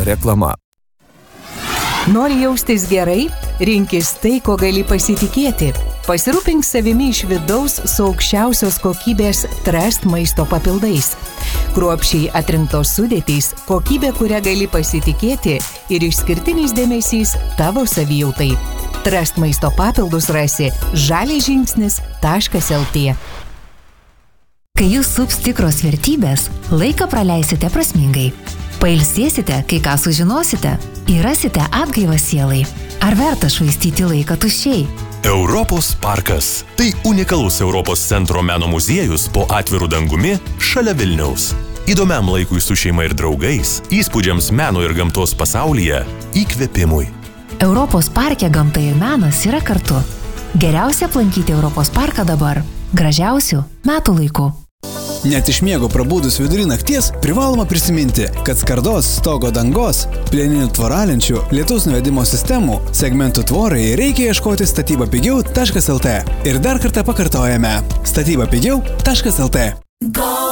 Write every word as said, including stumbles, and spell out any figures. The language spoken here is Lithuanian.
reklama. Nori jaustis gerai? Rinkis tai, ko gali pasitikėti. Pasirūpink savimi iš vidaus su aukščiausios kokybės Trust maisto papildais. Kruopščiai atrinktos sudėtys, kokybė, kurią gali pasitikėti ir išskirtinis dėmesys tavo savijautai. Trust maisto papildus rasi žalias žingsnis taškas lt. Kai jūs sups tikros vertybės, laiką praleisite prasmingai. Pailsėsite, kai ką sužinosite, įrasite atgaivą sielai. Ar verta švaistyti laiką tuščiai? Europos parkas. Tai unikalus Europos centro meno muziejus po atviru dangumi šalia Vilniaus. Įdomiam laikui su šeima ir draugais, įspūdžiams meno ir gamtos pasaulyje, įkvėpimui. Europos parke gamta ir menas yra kartu. Geriausia aplankyti Europos parką dabar. Gražiausių metų laikų. Net iš miego prabūdus vidury nakties privaloma prisiminti, kad skardos, stogo dangos, plieninių tvoralenčių, lietaus nuvedimo sistemų, segmentų tvorai reikia ieškoti statyba pigiau taškas lt. Ir dar kartą pakartojame statyba pigiau taškas lt.